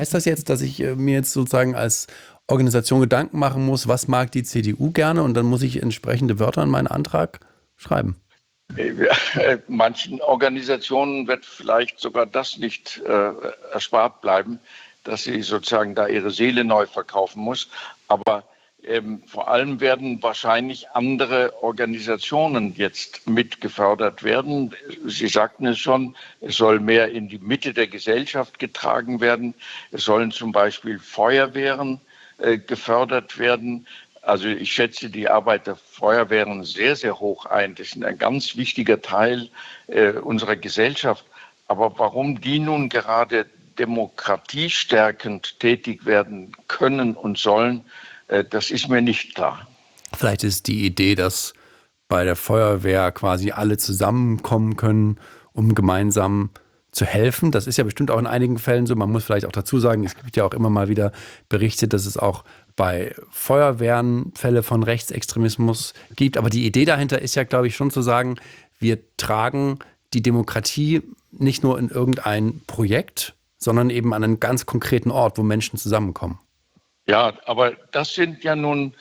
Heißt das jetzt, dass ich mir jetzt sozusagen als Organisation Gedanken machen muss, was mag die CDU gerne und dann muss ich entsprechende Wörter in meinen Antrag schreiben? Manchen Organisationen wird vielleicht sogar das nicht erspart bleiben, dass sie sozusagen da ihre Seele neu verkaufen muss. Aber vor allem werden wahrscheinlich andere Organisationen jetzt mit gefördert werden. Sie sagten es schon, es soll mehr in die Mitte der Gesellschaft getragen werden. Es sollen zum Beispiel Feuerwehren gefördert werden. Also ich schätze die Arbeit der Feuerwehren sehr, sehr hoch ein. Das ist ein ganz wichtiger Teil unserer Gesellschaft. Aber warum die nun gerade demokratiestärkend tätig werden können und sollen, das ist mir nicht klar. Vielleicht ist die Idee, dass bei der Feuerwehr quasi alle zusammenkommen können, um gemeinsam zu helfen. Das ist ja bestimmt auch in einigen Fällen so. Man muss vielleicht auch dazu sagen, es gibt ja auch immer mal wieder Berichte, dass es auch bei Feuerwehren Fälle von Rechtsextremismus gibt. Aber die Idee dahinter ist ja, glaube ich, schon zu sagen, wir tragen die Demokratie nicht nur in irgendein Projekt, sondern eben an einen ganz konkreten Ort, wo Menschen zusammenkommen. Ja, aber das sind ja nun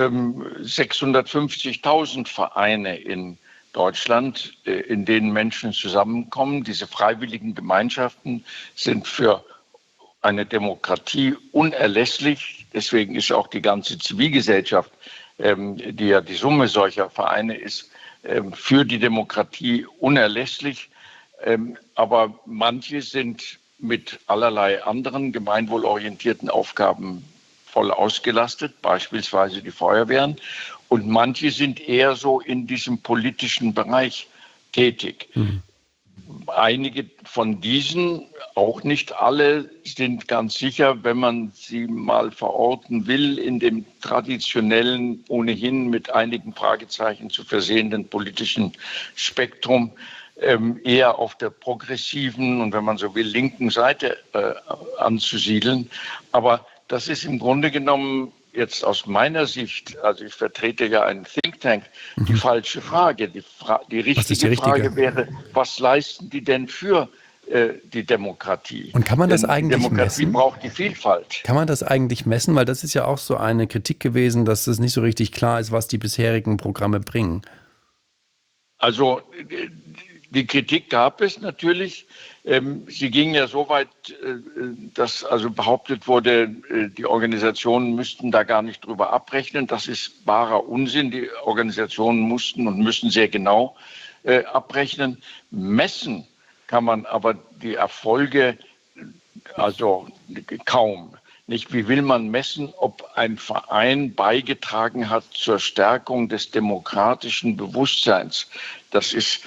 650.000 Vereine in Deutschland, in denen Menschen zusammenkommen. Diese freiwilligen Gemeinschaften sind für eine Demokratie unerlässlich. Deswegen ist auch die ganze Zivilgesellschaft, die ja die Summe solcher Vereine ist, für die Demokratie unerlässlich. Aber manche sind mit allerlei anderen gemeinwohlorientierten Aufgaben voll ausgelastet, beispielsweise die Feuerwehren. Und manche sind eher so in diesem politischen Bereich tätig. Mhm. Einige von diesen, auch nicht alle, sind ganz sicher, wenn man sie mal verorten will, in dem traditionellen, ohnehin mit einigen Fragezeichen zu versehenden politischen Spektrum, eher auf der progressiven und, wenn man so will, linken Seite anzusiedeln. Aber das ist im Grunde genommen jetzt aus meiner Sicht, also ich vertrete ja einen Think Tank, die falsche Frage. Die richtige Frage wäre, was leisten die denn für die Demokratie? Und kann man das Denn eigentlich die Demokratie messen? braucht die Vielfalt. Kann man das eigentlich messen? Weil das ist ja auch so eine Kritik gewesen, dass es nicht so richtig klar ist, was die bisherigen Programme bringen. Also die Kritik gab es natürlich. Sie ging ja so weit, dass also behauptet wurde, die Organisationen müssten da gar nicht drüber abrechnen. Das ist wahrer Unsinn. Die Organisationen mussten und müssen sehr genau abrechnen. Messen kann man aber die Erfolge also kaum. Nicht, wie will man messen, ob ein Verein beigetragen hat zur Stärkung des demokratischen Bewusstseins? Das ist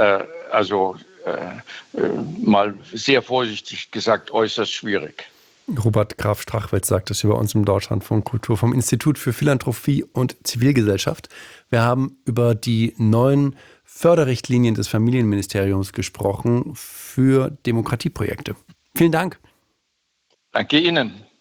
mal sehr vorsichtig gesagt äußerst schwierig. Robert Graf Strachwitz sagt das über uns im Deutschlandfunk Kultur vom Institut für Philanthropie und Zivilgesellschaft. Wir haben über die neuen Förderrichtlinien des Familienministeriums gesprochen für Demokratieprojekte. Vielen Dank. Danke Ihnen.